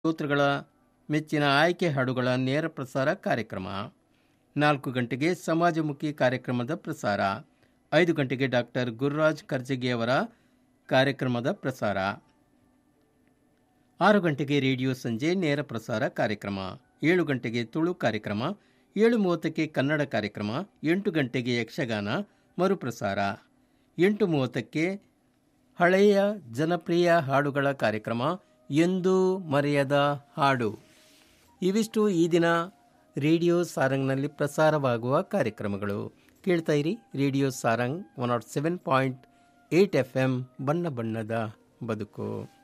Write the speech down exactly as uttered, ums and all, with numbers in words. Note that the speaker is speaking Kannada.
ಸ್ತೋತ್ರಗಳ ಮೆಚ್ಚಿನ ಆಯ್ಕೆ ಹಾಡುಗಳ ನೇರ ಪ್ರಸಾರ ಕಾರ್ಯಕ್ರಮ. ನಾಲ್ಕು ಗಂಟೆಗೆ ಸಮಾಜಮುಖಿ ಕಾರ್ಯಕ್ರಮದ ಪ್ರಸಾರ. ಐದು ಗಂಟೆಗೆ ಡಾಕ್ಟರ್ ಗುರುರಾಜ್ ಕರ್ಜಗಿಯವರ ಕಾರ್ಯಕ್ರಮದ ಪ್ರಸಾರ. ಆರು ಗಂಟೆಗೆ ರೇಡಿಯೋ ಸಂಜೆ ನೇರ ಪ್ರಸಾರ ಕಾರ್ಯಕ್ರಮ. ಏಳು ಗಂಟೆಗೆ ತುಳು ಕಾರ್ಯಕ್ರಮ. ಏಳು ಮೂವತ್ತಕ್ಕೆ ಕನ್ನಡ ಕಾರ್ಯಕ್ರಮ. ಎಂಟು ಗಂಟೆಗೆ ಯಕ್ಷಗಾನ ಮರುಪ್ರಸಾರ. ಎಂಟು ಮೂವತ್ತಕ್ಕೆ ಹಳೆಯ ಜನಪ್ರಿಯ ಹಾಡುಗಳ ಕಾರ್ಯಕ್ರಮ ಎಂದೂ ಮರೆಯದ ಹಾಡು. ಇವಿಷ್ಟು ಈ ದಿನ ರೇಡಿಯೋ ಸಾರಂಗ್ನಲ್ಲಿ ಪ್ರಸಾರವಾಗುವ ಕಾರ್ಯಕ್ರಮಗಳು. ಕೇಳ್ತಾ ಇರಿ radio Sarang one not seven point eight F M, ಬಣ್ಣ ಬಣ್ಣದ ಬದುಕು.